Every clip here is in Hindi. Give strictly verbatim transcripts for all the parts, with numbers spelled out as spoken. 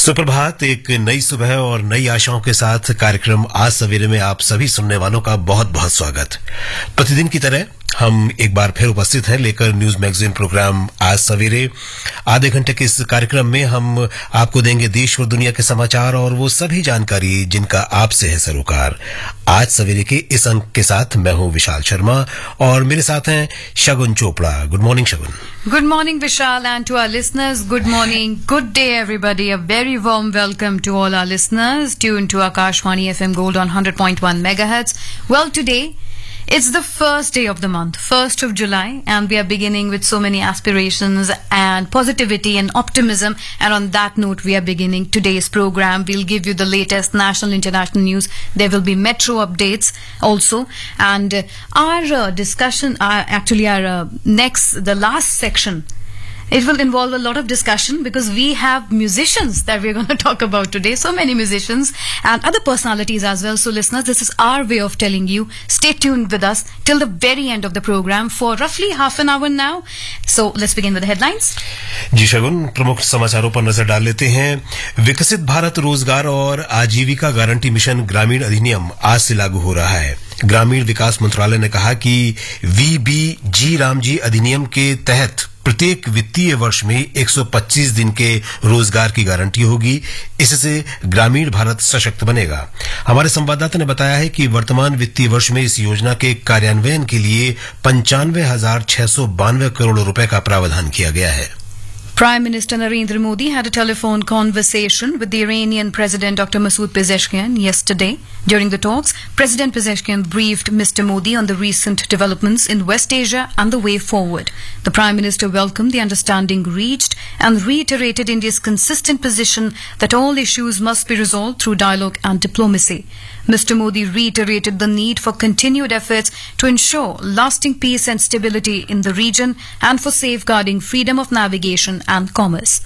सुप्रभात। एक नई सुबह और नई आशाओं के साथ कार्यक्रम आज सवेरे में आप सभी सुनने वालों का बहुत बहुत स्वागत। प्रतिदिन की तरह हम एक बार फिर उपस्थित हैं लेकर न्यूज मैगजीन प्रोग्राम आज सवेरे। आधे घंटे के इस कार्यक्रम में हम आपको देंगे देश और दुनिया के समाचार और वो सभी जानकारी जिनका आपसे है सरोकार। आज सवेरे के इस अंक के साथ मैं हूं विशाल शर्मा और मेरे साथ हैं शगुन Chopra. Good morning Shagun. Good morning, Vishal, and to our listeners, good morning, good day, everybody. A very warm welcome to all our listeners tuned to Akashvani F M Gold on one hundred point one megahertz. Well, today, it's the first day of the month, first of July, and we are beginning with so many aspirations and positivity and optimism. And on that note, we are beginning today's program. We'll give you the latest national, international news. There will be metro updates also. And uh, our uh, discussion, uh, actually our uh, next, the last section, it will involve a lot of discussion because we have musicians that we're going to talk about today. So many musicians and other personalities as well. So listeners, this is our way of telling you, stay tuned with us till the very end of the program for roughly half an hour now. So let's begin with the headlines. जी शगुन, प्रमुख समाचारों पर नजर डाल लेते हैं। विकसित भारत रोजगार और आजीविका गारंटी मिशन ग्रामीण अधिनियम आज से लागू हो रहा है। ग्रामीण विकास मंत्रालय ने कहा कि वी बी जी रामजी अधिनियम के तहत प्रत्येक वित्तीय वर्ष में एक सौ पच्चीस दिन के रोजगार की गारंटी होगी। इससे ग्रामीण भारत सशक्त बनेगा। हमारे संवाददाता ने बताया है कि वर्तमान वित्तीय वर्ष में इस योजना के कार्यान्वयन के लिए पंचानवे हजार छह सौ बानवे करोड़ रुपए का प्रावधान किया गया है। Prime Minister Narendra Modi had a telephone conversation with the Iranian President Doctor Masoud Pezeshkian yesterday. During the talks, President Pezeshkian briefed Mister Modi on the recent developments in West Asia and the way forward. The Prime Minister welcomed the understanding reached and reiterated India's consistent position that all issues must be resolved through dialogue and diplomacy. Mister Modi reiterated the need for continued efforts to ensure lasting peace and stability in the region and for safeguarding freedom of navigation and commerce.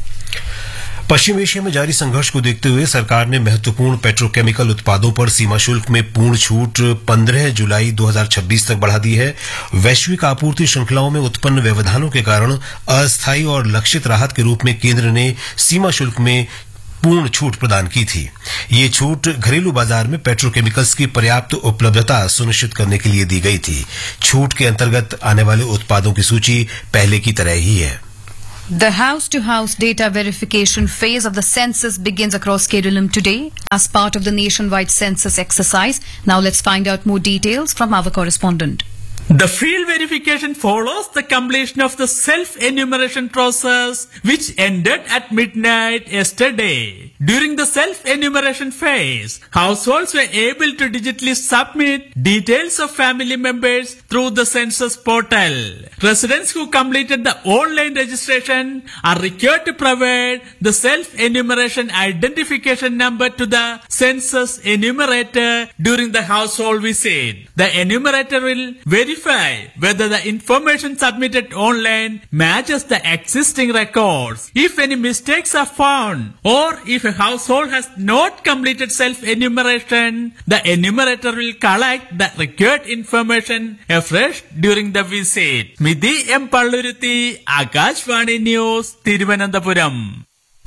Paschim Asia में जारी संघर्ष को देखते हुए सरकार ने महत्वपूर्ण पेट्रोकेमिकल उत्पादों पर सीमा शुल्क में पूर्ण छूट पंद्रह जुलाई दो हज़ार छब्बीस तक बढ़ा दी है। वैश्विक आपूर्ति श्रृंखलाओं में उत्पन्न व्यवधानों के कारण अस्थायी और लक्षित राहत के रूप में केंद्र ने सीमा शुल्क में पूर्ण छूट प्रदान की थी। ये छूट घरेलू बाजार में पेट्रोकेमिकल्स की पर्याप्त उपलब्धता सुनिश्चित करने के लिए दी गई थी। छूट के अंतर्गत आने वाले उत्पादों की सूची पहले की तरह ही है। The house-to-house data verification phase of the census begins across Kerala today as part of the nationwide census exercise. Now let's find out more details from our correspondent. The field verification follows the completion of the self-enumeration process, which ended at midnight yesterday. During the self-enumeration phase, households were able to digitally submit details of family members through the census portal. Residents who completed the online registration are required to provide the self-enumeration identification number to the census enumerator during the household visit. The enumerator will verify whether the information submitted online matches the existing records. If any mistakes are found or if a household has not completed self-enumeration, the enumerator will collect the required information afresh during the visit. Midhi M. Palluruthi, Akashvani News, Thiruvananthapuram.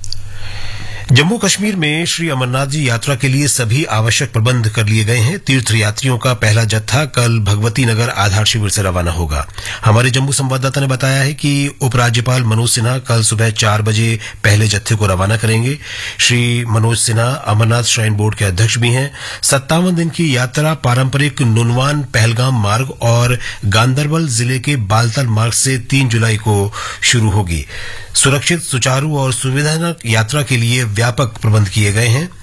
Jammu Kashmir में श्री अमरनाथ जी यात्रा के लिए सभी आवश्यक प्रबंध कर लिए गए हैं। तीर्थ यात्रियों का पहला जत्था कल भगवती नगर आधार शिविर से रवाना होगा। हमारे जम्मू संवाददाता ने बताया है कि उपराज्यपाल मनोज सिन्हा कल सुबह चार बजे पहले जत्थे को रवाना करेंगे। श्री मनोज सिन्हा अमरनाथ श्राइन बोर्ड के अध्यक्ष भी हैं। सत्तावन दिन की यात्रा पारंपरिक नुनवान पहलगाम मार्ग और गांदरबल जिले के बालतल मार्ग से तीन जुलाई को शुरू होगी। सुरक्षित, सुचारू और सुविधाजनक यात्रा के लिए व्यापक प्रबंध किए गए हैं।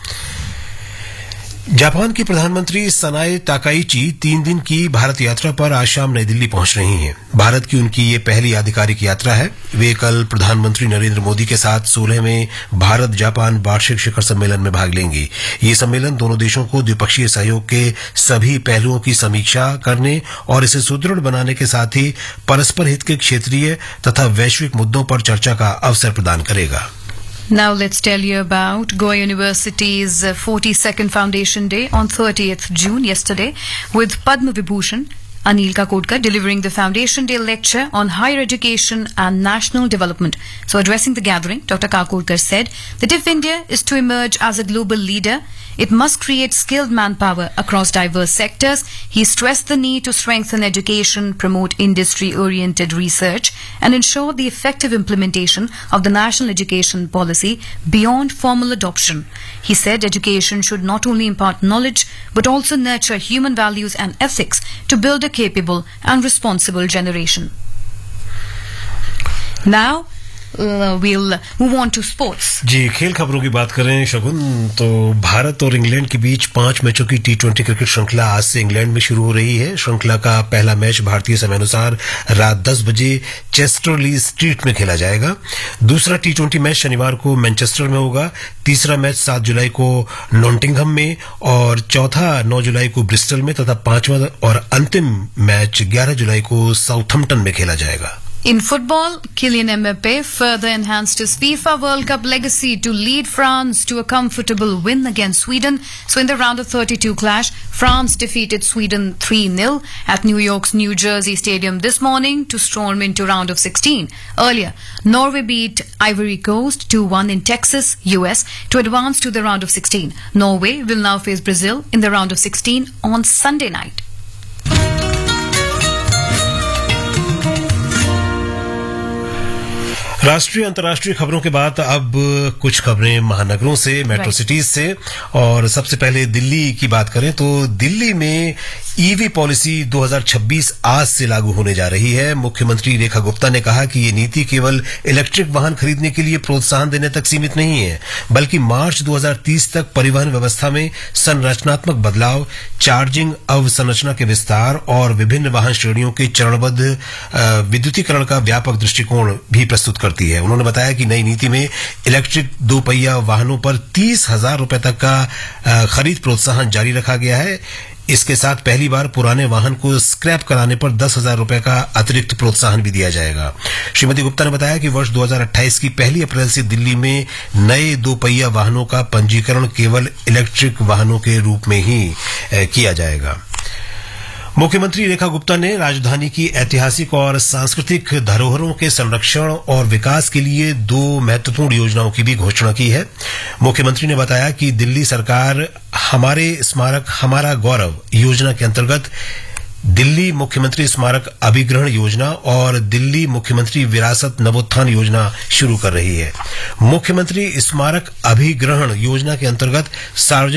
जापान की प्रधानमंत्री सनाए ताकाइची तीन दिन की भारत यात्रा पर आज शाम नई दिल्ली पहुंच रही हैं। भारत की उनकी ये पहली आधिकारिक यात्रा है। वे कल प्रधानमंत्री नरेंद्र मोदी के साथ सोलहवें भारत जापान वार्षिक शिखर सम्मेलन में भाग लेंगी। ये सम्मेलन दोनों देशों को द्विपक्षीय सहयोग के सभी पहलुओं की समीक्षा करने और इसे सुदृढ़ बनाने के साथ ही परस्पर हित के क्षेत्रीय तथा वैश्विक मुद्दों पर चर्चा का अवसर प्रदान करेगा। Now let's tell you about Goa University's forty-second Foundation Day on thirtieth June yesterday with Padma Vibhushan Anil Kakodkar delivering the Foundation Day lecture on higher education and national development. So addressing the gathering, Doctor Kakodkar said that if India is to emerge as a global leader, it must create skilled manpower across diverse sectors. He stressed the need to strengthen education, promote industry-oriented research, and ensure the effective implementation of the national education policy beyond formal adoption. He said education should not only impart knowledge, but also nurture human values and ethics to build a capable and responsible generation. Now, Uh, we'll move on to sports. जी, खेल खबरों की बात करें शगुन, तो भारत और इंग्लैंड के बीच पांच मैचों की टी ट्वेंटी क्रिकेट श्रृंखला आज से इंग्लैंड में शुरू हो रही है। श्रृंखला का पहला मैच भारतीय समयानुसार रात दस बजे चेस्टरली स्ट्रीट में खेला जाएगा। दूसरा टी ट्वेंटी मैच शनिवार को मैनचेस्टर में होगा। तीसरा मैच सात जुलाई को नॉटिंघम में और चौथा नौ जुलाई को ब्रिस्टल में तथा पांचवा और अंतिम मैच ग्यारह जुलाई को साउथम्पटन में खेला जाएगा। In football, Kylian Mbappe further enhanced his FIFA World Cup legacy to lead France to a comfortable win against Sweden. So in the round of thirty-two clash, France defeated Sweden three nil at New York's New Jersey Stadium this morning to storm into round of sixteen. Earlier, Norway beat Ivory Coast two one in Texas, U S to advance to the round of sixteen. Norway will now face Brazil in the round of sixteen on Sunday night. राष्ट्रीय अंतर्राष्ट्रीय खबरों के बाद अब कुछ खबरें महानगरों से, मेट्रो सिटीज से। और सबसे पहले दिल्ली की बात करें तो दिल्ली में ईवी पॉलिसी दो हज़ार छब्बीस आज से लागू होने जा रही है। मुख्यमंत्री रेखा गुप्ता ने कहा कि ये नीति केवल इलेक्ट्रिक वाहन खरीदने के लिए प्रोत्साहन देने तक सीमित नहीं है, बल्कि मार्च दो हज़ार तीस तक परिवहन व्यवस्था में संरचनात्मक बदलाव, चार्जिंग अवसंरचना के विस्तार और विभिन्न वाहन श्रेणियों के चरणबद्ध विद्युतीकरण का व्यापक दृष्टिकोण भी प्रस्तुत करती है। उन्होंने बताया कि नई नीति में इलेक्ट्रिक दो पहिया वाहनों पर तीस हजार रुपए तक का खरीद प्रोत्साहन जारी रखा गया है। इसके साथ पहली बार पुराने वाहन को स्क्रैप कराने पर दस हजार रुपए का अतिरिक्त प्रोत्साहन भी दिया जाएगा। श्रीमती गुप्ता ने बताया कि वर्ष दो हज़ार अट्ठाईस की पहली अप्रैल से दिल्ली में नए दो पहिया वाहनों का पंजीकरण केवल इलेक्ट्रिक वाहनों के रूप में ही किया जाएगा। मुख्यमंत्री रेखा गुप्ता ने राजधानी की ऐतिहासिक और सांस्कृतिक धरोहरों के संरक्षण और विकास के लिए दो महत्वपूर्ण योजनाओं की भी घोषणा की है। मुख्यमंत्री ने बताया कि दिल्ली सरकार हमारे स्मारक हमारा गौरव योजना के अंतर्गत दिल्ली मुख्यमंत्री स्मारक अभिग्रहण योजना और दिल्ली मुख्यमंत्री विरासत नवोत्थान योजना शुरू कर रही है। मुख्यमंत्री स्मारक अभिग्रहण योजना के अंतर्गत सार्वजनिक